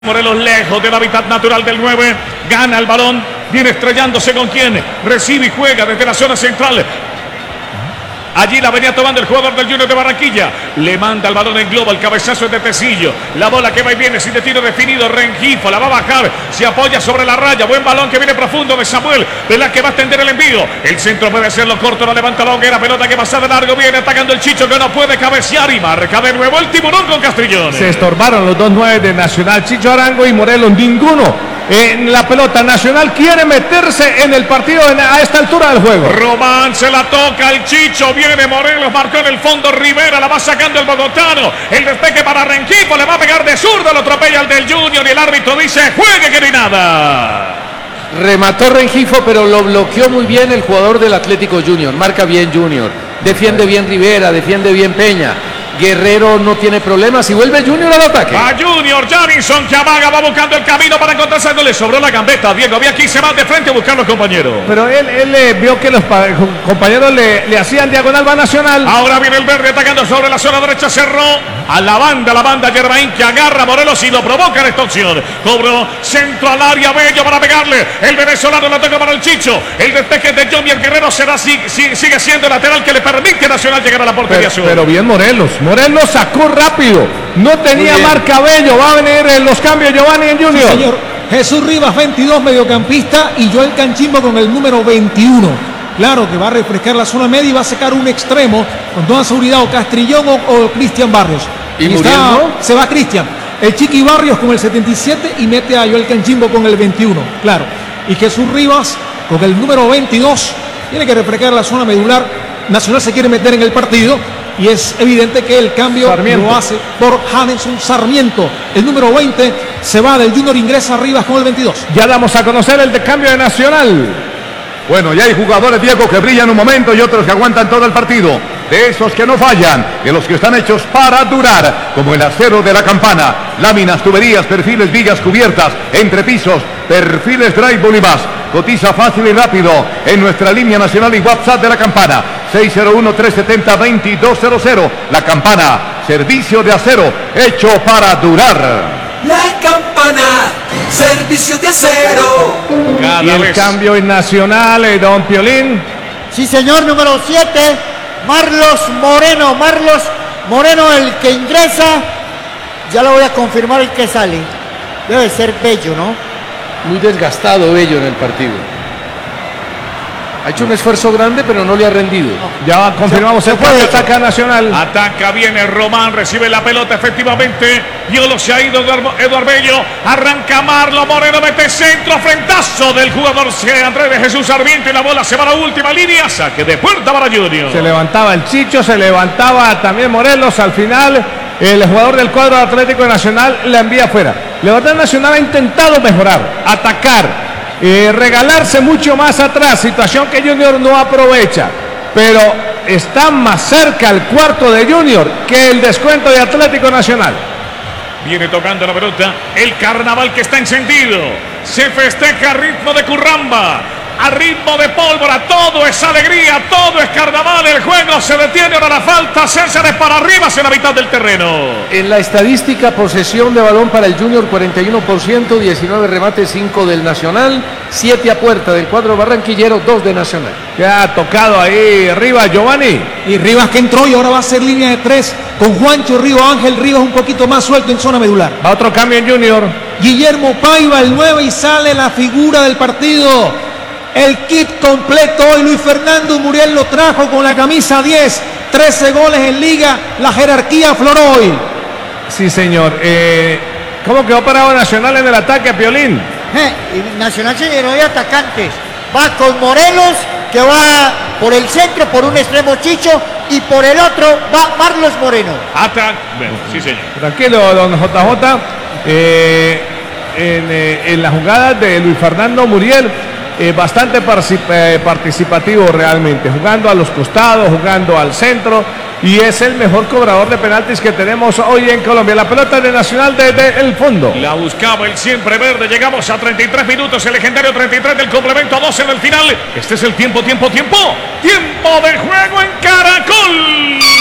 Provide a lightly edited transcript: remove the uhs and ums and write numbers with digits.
Morelos lejos del hábitat natural del 9, gana el balón, viene estrellándose con quien recibe y juega desde la zona central. Allí la venía tomando el jugador del Junior de Barranquilla. Le manda el balón en globo, el cabezazo es de Tecillo. La bola que va y viene sin destino definido. Rengifo la va a bajar, se apoya sobre la raya. Buen balón que viene profundo de Samuel. Vela que va a extender el envío. El centro puede hacerlo corto, no levanta la hoguera. Pelota que pasa de largo, viene atacando el Chicho que no puede cabecear y marca de nuevo el tiburón con Castrillón. Se estorbaron los dos 9 de Nacional, Chicho Arango y Morelos. Ninguno en la pelota. Nacional quiere meterse en el partido a esta altura del juego. Román se la toca al Chicho. Viene Morelos, marcó en el fondo Rivera, la va sacando el bogotano. El despeje para Rengifo, le va a pegar de zurda, lo atropella el del Junior y el árbitro dice juegue que no hay nada. Remató Rengifo, pero lo bloqueó muy bien el jugador del Atlético Junior. Marca bien Junior, defiende bien Rivera, defiende bien Peña. Guerrero no tiene problemas y vuelve Junior al ataque. A Junior, Jamison que amaga, va buscando el camino para encontrarse. Le sobró la gambeta, Diego, había 15 más de frente a buscar los compañeros. Pero él vio que los compañeros le hacían diagonal, va Nacional. Ahora viene el verde atacando sobre la zona derecha, cerró a la banda Germain que agarra a Morelos y lo provoca en esta opción. Cobró centro al área, Bello para pegarle. El venezolano lo toca para el Chicho. El despeje de John y el Guerrero sigue siendo el lateral que le permite a Nacional llegar a la portería azul. Pero bien Morelos sacó rápido, no tenía marca Bello. Va a venir en los cambios Giovanni en Junior. Sí, señor. Jesús Rivas 22 mediocampista y Joel Canchimbo con el número 21. Claro que va a refrescar la zona media y va a sacar un extremo con toda seguridad, o Castrillón o Cristian Barrios. Y Muriel, se va Cristian, el Chiqui Barrios con el 77 y mete a Joel Canchimbo con el 21, claro. Y Jesús Rivas con el número 22 tiene que refrescar la zona medular. Nacional se quiere meter en el partido y es evidente que el cambio lo hace por Hanenson Sarmiento. El número 20 se va del Junior, ingresa Rivas con el 22. Ya damos a conocer el de cambio de Nacional. Bueno, ya hay jugadores, Diego, que brillan un momento y otros que aguantan todo el partido. De esos que no fallan, de los que están hechos para durar, como el acero de la Campana, láminas, tuberías, perfiles, vigas, cubiertas, entrepisos, perfiles, drive, y más. Cotiza fácil y rápido en nuestra línea nacional y WhatsApp de la Campana, 601-370-2200. La Campana, servicio de acero hecho para durar. La Campana, servicio de acero. Y el cambio en Nacional, don Piolín. Sí, señor, número 7, Marlos Moreno. Marlos Moreno, el que ingresa. Ya lo voy a confirmar el que sale. Debe ser Bello, ¿no? Muy desgastado Bello en el partido. Ha hecho un esfuerzo grande, pero no le ha rendido. Ya confirmamos el cambio, ataca Nacional. Ataca, viene Román, recibe la pelota efectivamente. Yolo se ha ido Eduardo Bello. Arranca Marlos Moreno, mete centro, frentazo del jugador Andrés de Jesús Sarmiento y la bola se va a la última línea. Saque de puerta para Junior. Se levantaba el Chicho, se levantaba también Morelos. Al final, el jugador del cuadro Atlético Nacional la envía afuera. Levantar Nacional ha intentado mejorar, atacar. Regalarse mucho más atrás, situación que Junior no aprovecha, pero está más cerca el cuarto de Junior que el descuento de Atlético Nacional. Viene tocando la pelota, el carnaval que está encendido, se festeja a ritmo de curramba, a ritmo de pólvora, todo es alegría, todo es carnaval, el juego se detiene, ahora la falta, César es para arriba en la mitad del terreno. En la estadística, posesión de balón para el Junior 41%, 19 remates, 5 del Nacional, 7 a puerta del cuadro barranquillero, 2 de Nacional. Ya ha tocado ahí Rivas, Giovanni. Y Rivas que entró y ahora va a ser línea de 3 con Juancho Río Ángel Rivas un poquito más suelto en zona medular. Va otro cambio en Junior. Guillermo Paiva, el 9, y sale la figura del partido. El kit completo hoy, Luis Fernando Muriel lo trajo con la camisa 10, 13 goles en liga, la jerarquía afloró hoy. Sí, señor. ¿Cómo quedó parado Nacional en el ataque, Piolín? Nacional se llenó de atacantes. Va con Morelos, que va por el centro, por un extremo Chicho, y por el otro va Marlos Moreno. Bueno, sí, señor. Tranquilo, don JJ. En la jugada de Luis Fernando Muriel, bastante participativo realmente, jugando a los costados, jugando al centro, y es el mejor cobrador de penaltis que tenemos hoy en Colombia. La pelota de Nacional desde el fondo. La buscaba el siempre verde, llegamos a 33 minutos, el legendario 33 del complemento a 12 en el final. Este es el tiempo de juego en Caracol.